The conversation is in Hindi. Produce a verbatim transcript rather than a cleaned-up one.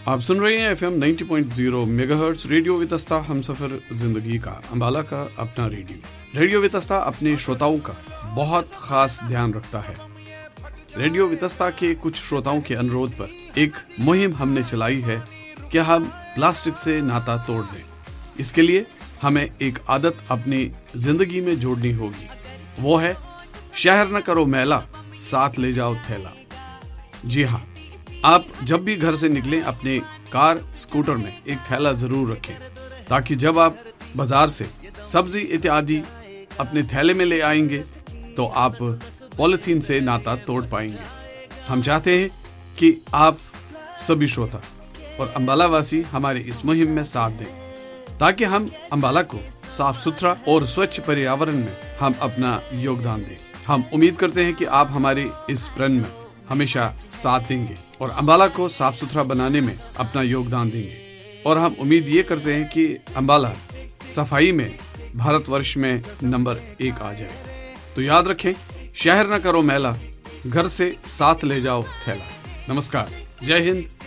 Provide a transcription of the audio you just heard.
आप सुन रहे हैं F M ninety point zero megahertz radio Vitasta Humsafar जिंदगी का अंबाला का अपना रेडियो। रेडियो वितस्ता अपने श्रोताओं का बहुत खास ध्यान रखता है। रेडियो वितस्ता के कुछ श्रोताओं के अनुरोध पर एक मुहिम हमने चलाई है कि हम प्लास्टिक से नाता तोड़ दें। इसके लिए हमें एक आदत अपनी जिंदगी में जोड़नी होगी, वो है शहर न करो मैला, साथ ले जाओ थैला। जी हाँ, आप जब भी घर से निकलें अपने कार स्कूटर में एक थैला जरूर रखें, ताकि जब आप बाजार से सब्जी इत्यादि अपने थैले में ले आएंगे तो आप पॉलिथीन से नाता तोड़ पाएंगे। हम चाहते हैं कि आप सभी श्रोता और अंबाला वासी हमारे इस मुहिम में साथ दें, ताकि हम अंबाला को साफ सुथरा और स्वच्छ पर्यावरण में हम अपना योगदान दें। हम उम्मीद करते हैं कि आप हमारे इस प्रण में हमेशा साथ देंगे और अंबाला को साफ सुथरा बनाने में अपना योगदान देंगे। और हम उम्मीद ये करते हैं कि अंबाला सफाई में भारतवर्ष में नंबर एक आ जाए। तो याद रखें, शहर न करो मैला, घर से साथ ले जाओ थैला। नमस्कार, जय हिंद,